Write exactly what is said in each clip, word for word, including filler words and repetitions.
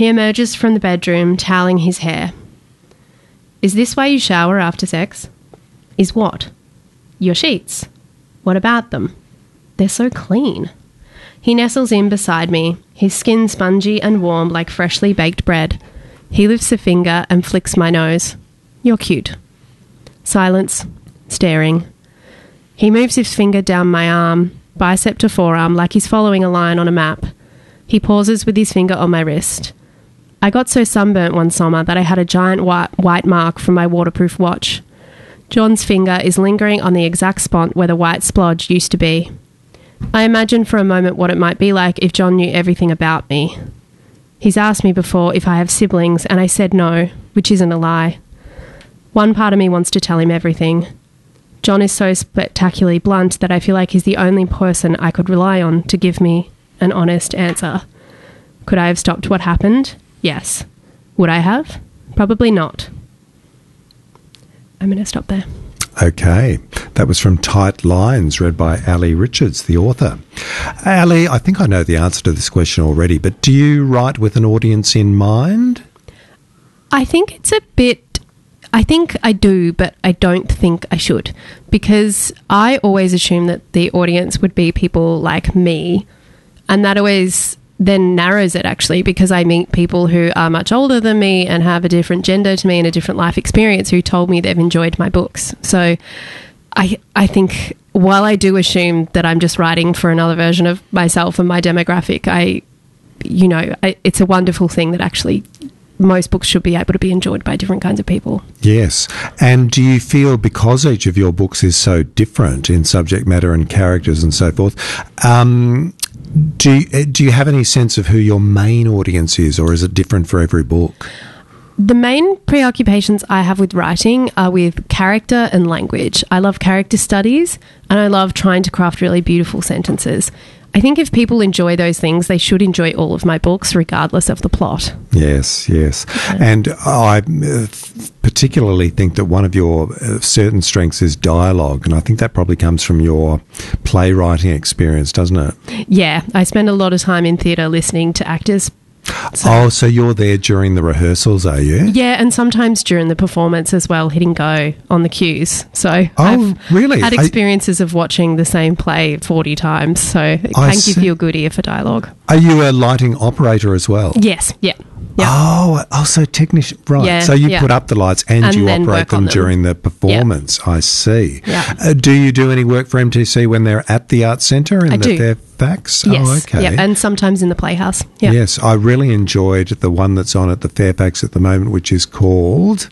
He emerges from the bedroom, toweling his hair. Is this why you shower after sex? Is what? Your sheets. What about them? They're so clean. He nestles in beside me, his skin spongy and warm like freshly baked bread. He lifts a finger and flicks my nose. You're cute. Silence. Staring. He moves his finger down my arm, bicep to forearm, like he's following a line on a map. He pauses with his finger on my wrist. I got so sunburnt one summer that I had a giant white, white mark from my waterproof watch. John's finger is lingering on the exact spot where the white splodge used to be. I imagined for a moment what it might be like if John knew everything about me. He's asked me before if I have siblings, and I said no, which isn't a lie. One part of me wants to tell him everything. John is so spectacularly blunt that I feel like he's the only person I could rely on to give me an honest answer. Could I have stopped what happened? Yes. Would I have? Probably not. I'm going to stop there. Okay. That was from Tight Lines, read by Ali Richards, the author. Ali, I think I know the answer to this question already, but do you write with an audience in mind? I think it's a bit... I think I do, but I don't think I should, because I always assume that the audience would be people like me, and that always then narrows it, actually, because I meet people who are much older than me and have a different gender to me and a different life experience who told me they've enjoyed my books. So I I think while I do assume that I'm just writing for another version of myself and my demographic, I, you know, I, it's a wonderful thing that actually most books should be able to be enjoyed by different kinds of people. Yes. And do you feel, because each of your books is so different in subject matter and characters and so forth, um, do you, do you have any sense of who your main audience is, or is it different for every book? The main preoccupations I have with writing are with character and language. I love character studies, and I love trying to craft really beautiful sentences. I think if people enjoy those things, they should enjoy all of my books, regardless of the plot. Yes, yes. Yeah. And I uh, particularly think that one of your uh, certain strengths is dialogue, and I think that probably comes from your playwriting experience, doesn't it? Yeah, I spend a lot of time in theatre listening to actors. So, oh, so you're there during the rehearsals, are you? Yeah, and sometimes during the performance as well, hitting go on the cues. So oh, I've really? had experiences I, of watching the same play forty times, so it I can see. give you a good ear for dialogue. Are you a lighting operator as well? Yes, yeah. Yep. Oh, oh, so technician, right. Yeah, so you yeah. put up the lights and, and you operate them, them during the performance. Yep. I see. Yep. Uh, do you do any work for M T C when they're at the Arts Centre in I the do. Fairfax? Yes. Oh, okay. Yep. And sometimes in the Playhouse. Yep. Yes, I really enjoyed the one that's on at the Fairfax at the moment, which is called...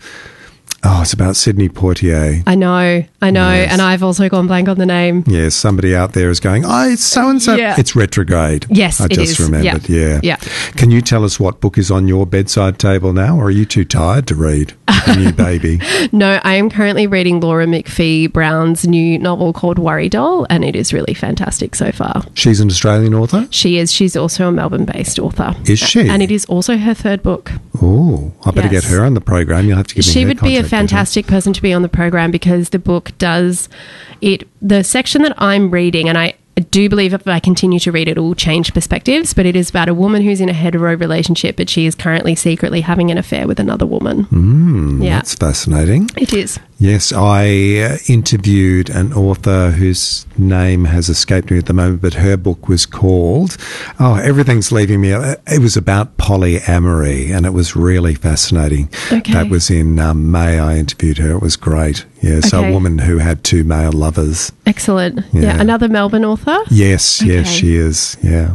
Oh, it's about Sidney Poitier. I know, I know, yes. and I've also gone blank on the name. Yes, somebody out there is going, oh, it's so-and-so. Yeah. It's Retrograde. Yes, I it just is. remembered, yeah. yeah. yeah. Can you tell us what book is on your bedside table now, or are you too tired to read the new baby? No, I am currently reading Laura McPhee Brown's new novel called Worry Doll, and it is really fantastic so far. She's an Australian author? She is. She's also a Melbourne-based author. Is she? And it is also her third book. Oh, I better yes. get her on the program. You'll have to give me She her would be a contact fantastic details. person to be on the program, because the book does it. The section that I'm reading, and I do believe if I continue to read it, it will change perspectives, but it is about a woman who's in a hetero relationship, but she is currently secretly having an affair with another woman. Mm, yeah. That's fascinating. It is. Yes, I uh, interviewed an author whose name has escaped me at the moment, but her book was called, oh, everything's leaving me. It was about polyamory, and it was really fascinating. Okay. That was in um, May. I interviewed her. It was great. Yeah, so Okay. a woman who had two male lovers. Excellent. Yeah. Yeah. Another Melbourne author? Yes, yes, Okay. she is. Yeah.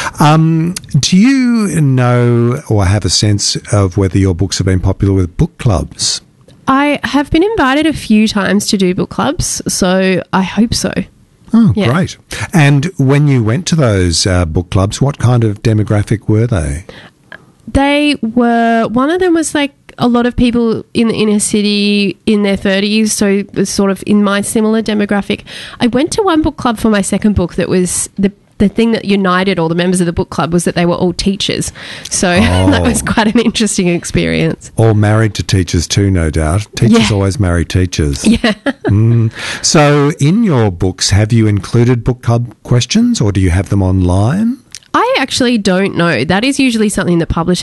Um, do you know or have a sense of whether your books have been popular with book clubs? I have been invited a few times to do book clubs, so I hope so. Oh, Yeah. great. And when you went to those uh, book clubs, what kind of demographic were they? They were, one of them was like a lot of people in the inner city in their thirties, so it was sort of in my similar demographic. I went to one book club for my second book that was the the thing that united all the members of the book club was that they were all teachers. So Oh. that was quite an interesting experience. All married to teachers too, no doubt. Teachers Yeah. always marry teachers. Yeah. Mm. So in your books, have you included book club questions, or do you have them online? I actually don't know. That is usually something that publishers